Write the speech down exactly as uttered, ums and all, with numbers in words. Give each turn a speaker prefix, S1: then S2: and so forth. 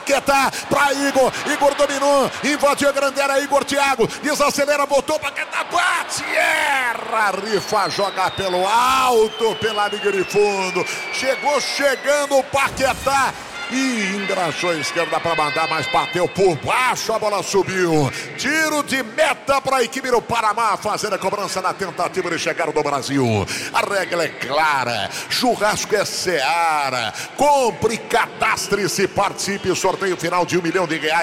S1: Paquetá pra Igor. Igor dominou, invadiu a grande área. Igor Thiago desacelera, botou Paquetá, bate, erra, rifa, joga pelo alto, pela linha de fundo. Chegou chegando o Paquetá. E engraxou a esquerda para mandar, mas bateu por baixo, a bola subiu. Tiro de meta para a equipe do Panamá fazer a cobrança na tentativa de chegar no Brasil. A regra é clara, churrasco é Seara. Compre, cadastre-se, participe, sorteio final de um milhão de reais.